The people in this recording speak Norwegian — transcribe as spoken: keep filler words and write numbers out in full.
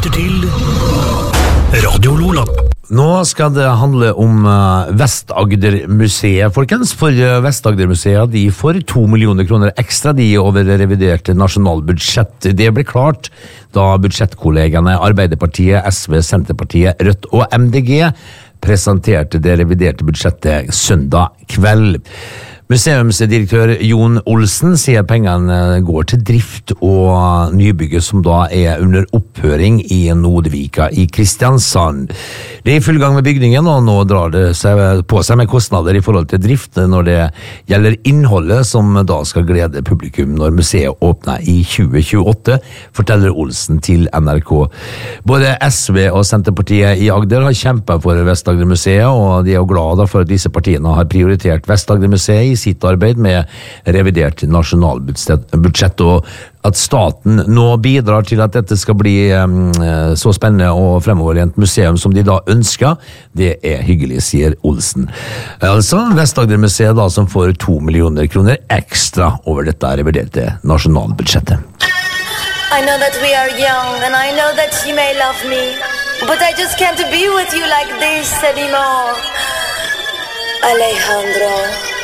lytter til Radio Lola. Nå skal det handle om uh, Vest-Agder-museet, folkens. For uh, Vest-Agder-museet de får to millioner kroner ekstra de over revidert nasjonalbudsjett. Det ble klart da budsjettkollegene Arbeiderpartiet, S V, Senterpartiet, Rødt og M D G presenterte det reviderte budsjettet søndag kveld. Museumsdirektør Jon Olsen sier pengene går til drift og nybygget som da er under opphøring i Nordvika i Kristiansand. Det er i full gang med bygningen, og nå drar det seg på seg med kostnader i forhold til drift når det gjelder innholdet som da skal glede publikum når museet åpner i tjue tjueåtte, forteller Olsen til N R K. Både S V og Senterpartiet i Agder har kjempet for Vest-Agder-museet, og de er jo glade for at disse partiene har prioritert Vest-Agder-museet i sitt arbeid med revidert nasjonalbudsjett, og at staten nå bidrar til at dette skal bli um, så spennende og fremoverlent museum som de da ønsker, det er hyggelig, sier Olsen. Altså, Vest-Agder-museet da som får to millioner kroner ekstra over dette reviderte nasjonalbudsjettet. I know that we are young and I know that you may love me, but I just can't be with you like this anymore. Alejandro.